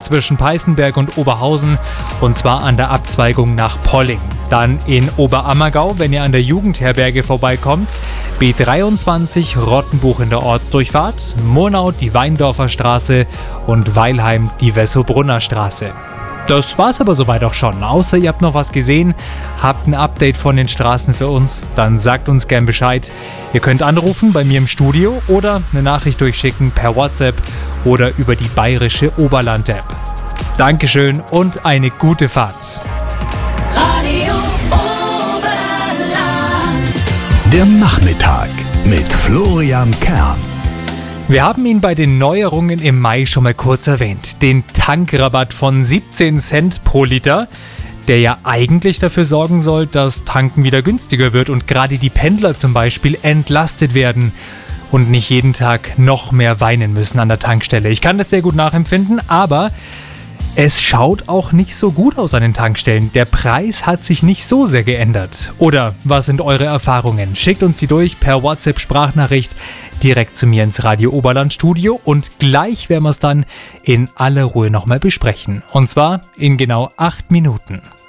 zwischen Peißenberg und Oberhausen und zwar an der Abzweigung nach Polling. Dann in Oberammergau, wenn ihr an der Jugendherberge vorbeikommt, B23 Rottenbuch in der Ortsdurchfahrt, Murnau die Weindorfer Straße und Weilheim die Wessobrunner Straße. Das war's aber soweit auch schon. Außer ihr habt noch was gesehen, habt ein Update von den Straßen für uns, dann sagt uns gern Bescheid. Ihr könnt anrufen bei mir im Studio oder eine Nachricht durchschicken per WhatsApp oder über die bayerische Oberland-App. Dankeschön und eine gute Fahrt. Radio Oberland. Der Nachmittag mit Florian Kern. Wir haben ihn bei den Neuerungen im Mai schon mal kurz erwähnt. Den Tankrabatt von 17 Cent pro Liter, der ja eigentlich dafür sorgen soll, dass Tanken wieder günstiger wird und gerade die Pendler zum Beispiel entlastet werden und nicht jeden Tag noch mehr weinen müssen an der Tankstelle. Ich kann das sehr gut nachempfinden, aber es schaut auch nicht so gut aus an den Tankstellen. Der Preis hat sich nicht so sehr geändert. Oder was sind eure Erfahrungen? Schickt uns die durch per WhatsApp-Sprachnachricht direkt zu mir ins Radio Oberland Studio und gleich werden wir es dann in aller Ruhe nochmal besprechen. Und zwar in genau 8 Minuten.